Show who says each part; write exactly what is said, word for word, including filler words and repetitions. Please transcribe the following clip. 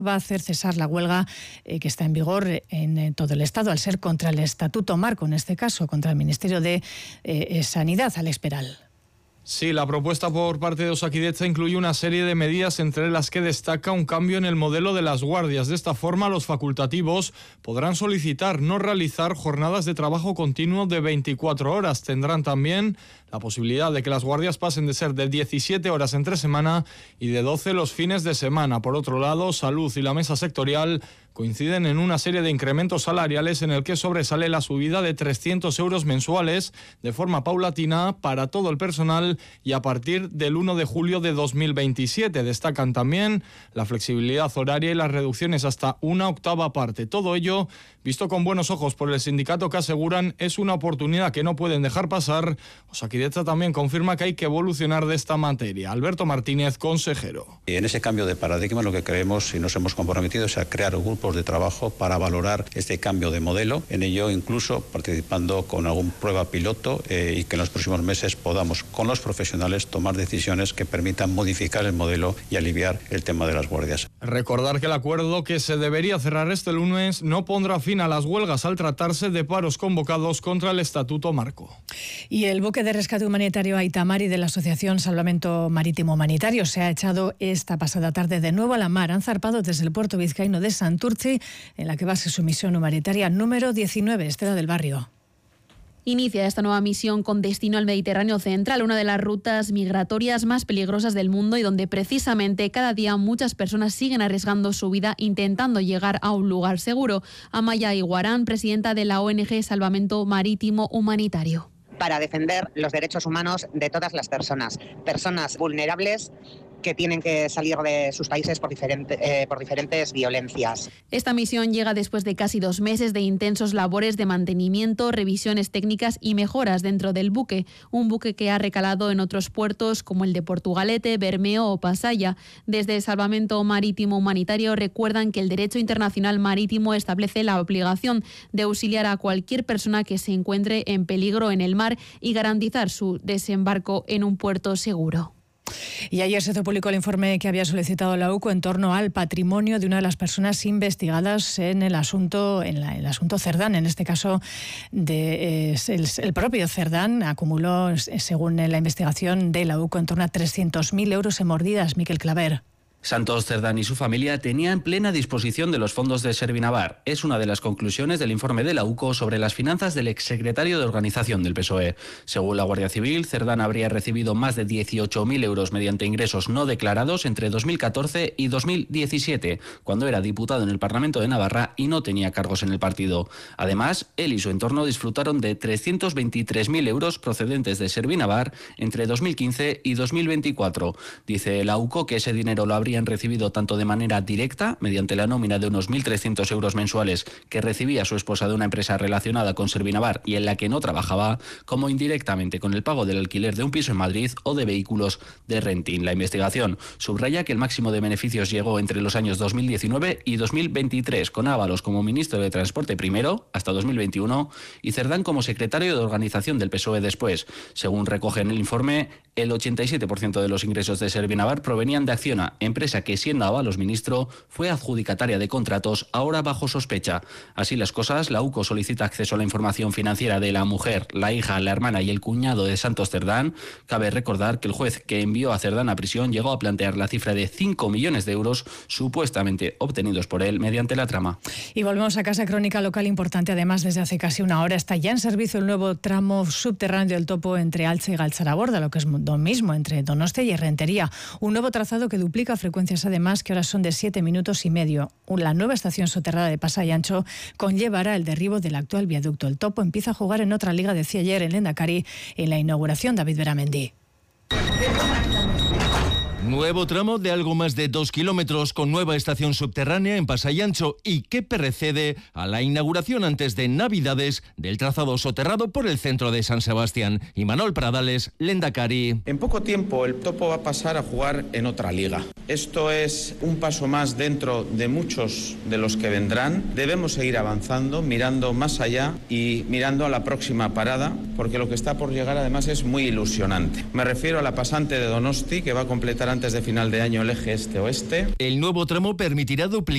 Speaker 1: va a hacer cesar la huelga eh, que está en vigor en eh, todo el Estado, al ser contra el Estatuto Marco, en este caso, contra el Ministerio de eh, Sanidad. Alex Peral.
Speaker 2: Sí, la propuesta por parte de Osakidetza incluye una serie de medidas, entre las que destaca un cambio en el modelo de las guardias. De esta forma, los facultativos podrán solicitar no realizar jornadas de trabajo continuo de veinticuatro horas. Tendrán también la posibilidad de que las guardias pasen de ser de diecisiete horas entre semana y de doce los fines de semana. Por otro lado, Salud y la mesa sectorial coinciden en una serie de incrementos salariales en el que sobresale la subida de trescientos euros mensuales de forma paulatina para todo el personal y a partir del uno de julio de dos mil veintisiete. Destacan también la flexibilidad horaria y las reducciones hasta una octava parte. Todo ello visto con buenos ojos por el sindicato, que aseguran es una oportunidad que no pueden dejar pasar. Osakidetza también confirma que hay que evolucionar de esta materia. Alberto Martínez, consejero.
Speaker 3: Y en ese cambio de paradigma lo que creemos y nos hemos comprometido es a crear grupos de trabajo para valorar este cambio de modelo. En ello incluso participando con algún prueba piloto eh, y que en los próximos meses podamos con los profesionales tomar decisiones que permitan modificar el modelo y aliviar el tema de las guardias.
Speaker 2: Recordar que el acuerdo que se debería cerrar este lunes no pondrá fin a las huelgas al tratarse de paros convocados contra el Estatuto Marco.
Speaker 1: Y el buque de rescate humanitario Aitamari de la Asociación Salvamento Marítimo Humanitario se ha echado esta pasada tarde de nuevo a la mar. Han zarpado desde el puerto vizcaíno de Santurtzi, en la que basa su misión humanitaria número diecinueve, Estela del Barrio.
Speaker 4: Inicia esta nueva misión con destino al Mediterráneo central, una de las rutas migratorias más peligrosas del mundo y donde precisamente cada día muchas personas siguen arriesgando su vida intentando llegar a un lugar seguro. Amaya Iguarán, presidenta de la O N G Salvamento Marítimo Humanitario.
Speaker 5: Para defender los derechos humanos de todas las personas, personas vulnerables que tienen que salir de sus países por, diferente, eh, por diferentes violencias.
Speaker 4: Esta misión llega después de casi dos meses de intensos labores de mantenimiento, revisiones técnicas y mejoras dentro del buque, un buque que ha recalado en otros puertos como el de Portugalete, Bermeo o Pasaia. Desde el Salvamento Marítimo Humanitario recuerdan que el derecho internacional marítimo establece la obligación de auxiliar a cualquier persona que se encuentre en peligro en el mar y garantizar su desembarco en un puerto seguro.
Speaker 1: Y ayer se hizo público el informe que había solicitado la U C O en torno al patrimonio de una de las personas investigadas en el asunto, en la, el asunto Cerdán. En este caso, de, eh, el, el propio Cerdán acumuló, según la investigación de la U C O, en torno a trescientos mil euros en mordidas. Miquel Claver.
Speaker 6: Santos Cerdán y su familia tenían plena disposición de los fondos de Servinavar. Es una de las conclusiones del informe de la U C O sobre las finanzas del exsecretario de Organización del P S O E. Según la Guardia Civil, Cerdán habría recibido más de dieciocho mil euros mediante ingresos no declarados entre dos mil catorce y dos mil diecisiete, cuando era diputado en el Parlamento de Navarra y no tenía cargos en el partido. Además, él y su entorno disfrutaron de trescientos veintitrés mil euros procedentes de Servinavar entre dos mil quince y dos mil veinticuatro. Dice la U C O que ese dinero lo habría han recibido tanto de manera directa, mediante la nómina de unos mil trescientos euros mensuales que recibía su esposa de una empresa relacionada con Servinavar y en la que no trabajaba, como indirectamente con el pago del alquiler de un piso en Madrid o de vehículos de renting. La investigación subraya que el máximo de beneficios llegó entre los años dos mil diecinueve y dos mil veintitrés, con Ábalos como ministro de Transporte primero, hasta dos mil veintiuno, y Cerdán como secretario de Organización del P S O E después. Según recoge en el informe, el ochenta y siete por ciento de los ingresos de Servinavar provenían de Acciona, empresa que siendo Ábalos ministro fue adjudicataria de contratos, ahora bajo sospecha. Así las cosas, la U C O solicita acceso a la información financiera de la mujer, la hija, la hermana y el cuñado de Santos Cerdán. Cabe recordar que el juez que envió a Cerdán a prisión llegó a plantear la cifra de cinco millones de euros supuestamente obtenidos por él mediante la trama.
Speaker 1: Y volvemos a casa. Crónica local importante. Además, desde hace casi una hora está ya en servicio el nuevo tramo subterráneo del Topo entre Alza y Galtzaraborda, lo que es lo mismo entre Donostia y Errentería. Un nuevo trazado que duplica frecuencias, además, que ahora son de siete minutos y medio. La nueva estación soterrada de Pasai Ancho conllevará el derribo del actual viaducto. El Topo empieza a jugar en otra liga, decía ayer el Lehendakari en la inauguración David Beramendi.
Speaker 7: Nuevo tramo de algo más de dos kilómetros con nueva estación subterránea en Pasai Ancho y que precede a la inauguración antes de Navidades del trazado soterrado por el centro de San Sebastián. Imanol Pradales, Lehendakari.
Speaker 8: En poco tiempo el Topo va a pasar a jugar en otra liga. Esto es un paso más dentro de muchos de los que vendrán. Debemos seguir avanzando, mirando más allá y mirando a la próxima parada, porque lo que está por llegar además es muy ilusionante. Me refiero a la pasante de Donosti, que va a completar antes de final de año el eje este-oeste.
Speaker 7: El nuevo tramo permitirá duplicar